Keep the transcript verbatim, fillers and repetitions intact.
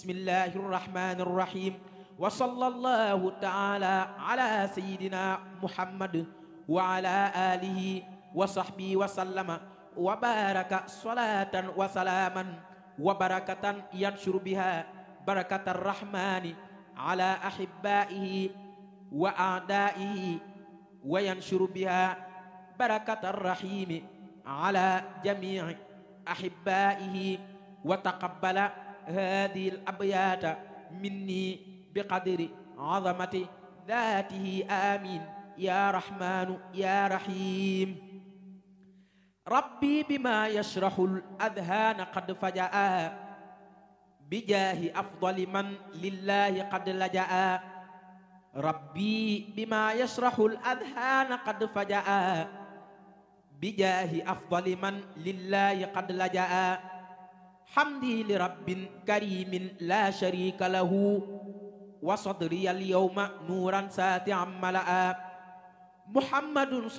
bismillahi irrahmani irrahim wa sallallahu taala ala sayidina muhammad wa ala alihi wa sahbihi wa sallama wa baraka salatan wa salaman wa barakatan yanshuru biha barakatar rahmani ala ahibbaihi wa a'daihi wa yanshuru biha barakatar rahimi ala jami'i ahibbaihi wa taqabbala هذه الأبيات مني بقدر عظمة ذاته آمين يا رحمن يا رحيم ربي بما يشرح الأذهان قد فجأ بجاه أفضل من لله قد لجأ ربي بما يشرح الأذهان قد فجأ بجاه أفضل من لله قد لجأ حمدي لرب كريم لا شريك له وصدري اليوم نورا ساتعا ملأ محمد